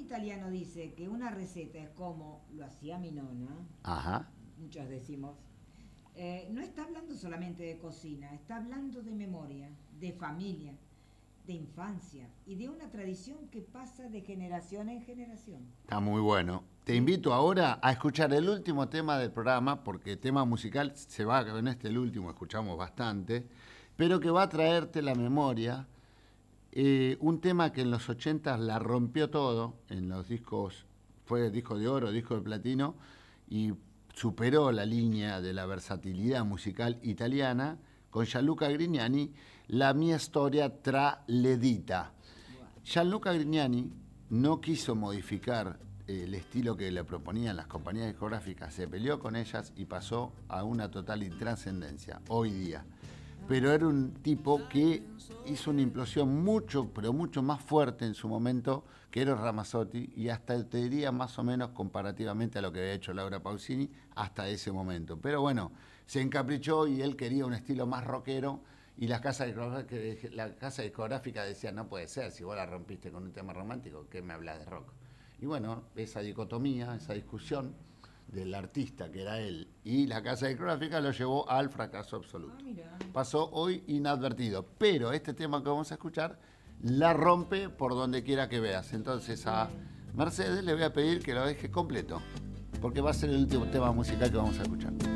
italiano dice que una receta es como lo hacía mi nona, Ajá. muchos decimos, no está hablando solamente de cocina, está hablando de memoria, de familia, de infancia y de una tradición que pasa de generación en generación. Está muy bueno. Te ¿Sí? invito ahora a escuchar el último tema del programa, porque tema musical se va, en este el último escuchamos bastante, pero que va a traerte la memoria un tema que en los 80 la rompió todo, en los discos, fue disco de oro, disco de platino, y superó la línea de la versatilidad musical italiana con Gianluca Grignani, La mia storia tra le dita. Buah. Gianluca Grignani no quiso modificar el estilo que le proponían las compañías discográficas, se peleó con ellas y pasó a una total intrascendencia hoy día. Pero era un tipo que hizo una implosión mucho, pero mucho más fuerte en su momento que Eros Ramazzotti, y hasta te diría más o menos comparativamente a lo que había hecho Laura Pausini hasta ese momento. Pero bueno, se encaprichó y él quería un estilo más rockero, y la casa discográfica decía, no puede ser, si vos la rompiste con un tema romántico, ¿qué me hablas de rock? Y bueno, esa dicotomía, esa discusión del artista que era él y la casa discográfica lo llevó al fracaso Ah, absoluto. mira. Pasó hoy inadvertido, pero este tema que vamos a escuchar la rompe por donde quiera que veas. Entonces a Bien. Mercedes le voy a pedir que lo deje completo, porque va a ser el último tema musical que vamos a escuchar.